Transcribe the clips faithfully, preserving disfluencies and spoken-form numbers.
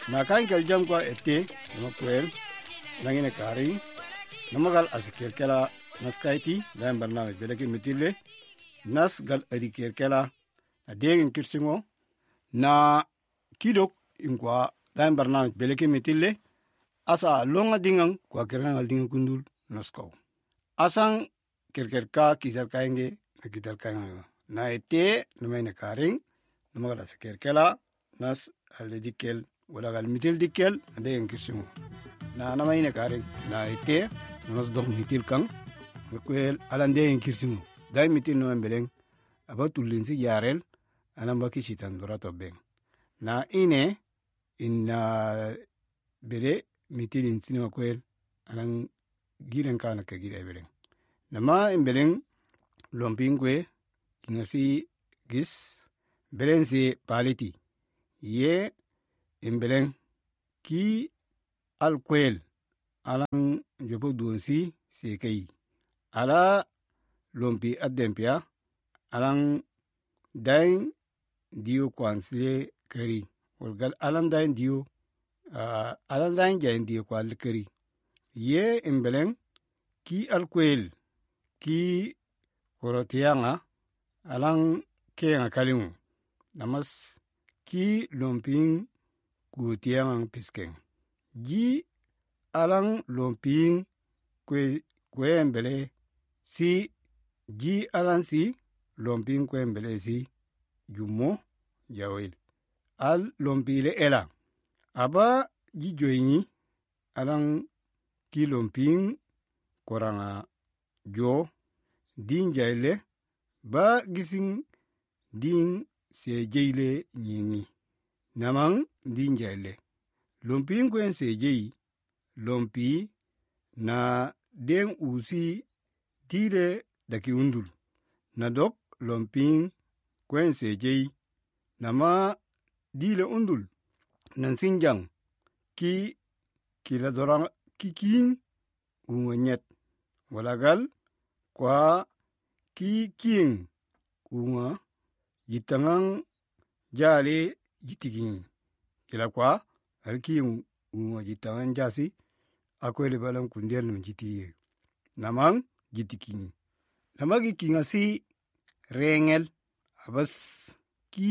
na kan kel jam kwa ete no kwel nangine karing namagal asikir kala naskaiti dan barnamij belaki mitille nas gal adikir kala adegen kirsingo na kidok inkwa dan barnamij belaki mitille asa longa dingang kwa kiranga dingang kundul naskaw asang kirkerka kital kainge na kital kainga na ete numaine karing namagal asikir kala nas aledikel wala gal mitil dikel adegen kirsingo na namaine karing na ete nos dok mitil kang kwel alande en kirsimu dai mitil no embeleng abatul linsi yarel anamba kishitan dorato beng na ine inna bere mitil insini kwel anan giren kana ke gire beleng nama embeleng lompingwe ingasi gis belensi paliti ye embeleng ki alkwel alang jobo duonsi sekei ala lompi adempia alang dain dio kwansle keri walgal alang dain dio uh, alang dain jain dio kwal keri ye embeleng ki alkwel ki korotianga alang kenga kalimu namas ki lomping kutiang piskeng ji alang lomping kwe kwe embele si ji alan si lomping kwe embele si jumo jawil al lompile ela aba ji joini alang ki lomping koranga jo din jaile ba gising din se jeile nyingi namang din jaile lomping kwen se jei lompi na den usi dire daki undul na dok lomping kwen sejei nama dile undul nan sinjang ki kila dorang kikin ungonyet walagal kwa ki king unga jitangang jale jitikin kila kwa alki unga jitangang jasi akwele balam kundial nam jitiye namang jitikini namagi kingasi rengel abas ki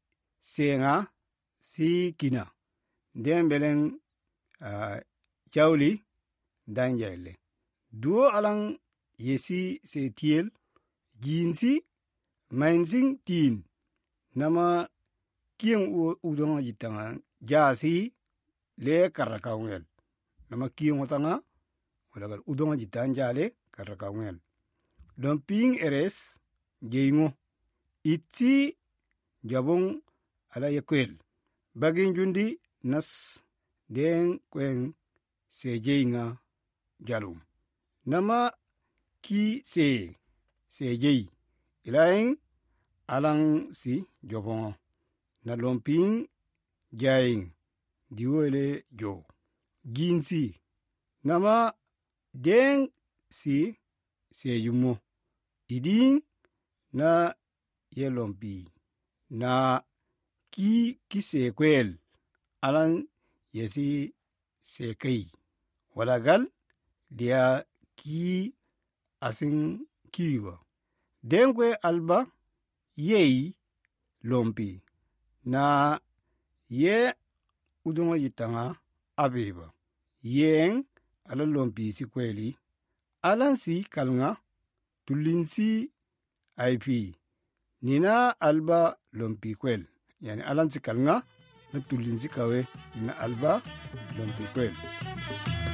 senga si kina dembelen uh, jawli danjaile duo alang yesi setiel jinsi mainsing tin nama kieng udonga jitanga jasi le karakawel nama kieng otanga wala gal udonga jitan jale karakawel lomping eres jeingo itsi jabong ala yekwel bagin jundi nas den kwen sejeinga jalum nama ki se sejei ilain alang si jobongo na lomping jaing diwele jo ginsi nama den si seyumo idin na yelompi na ki kisekwel alan yesi sekei walagal dia ki asin kiwa denkwe alba yei lompi na ye udonga yitanga abeba yeng ala lompi si kweli alan si kalnga tulinsi aipi nina alba lompi kwel yani alan si kalnga na tulinsi kawe nina alba lompi kwel